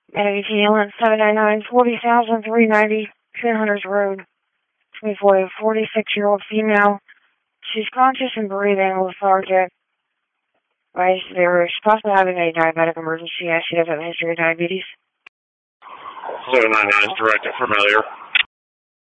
ATLN 799 40,390 Twin Hunters Road. 46-year-old female. She's conscious and breathing, lethargic. They were possibly having a diabetic emergency as she does have a history of diabetes. 799 is directed familiar.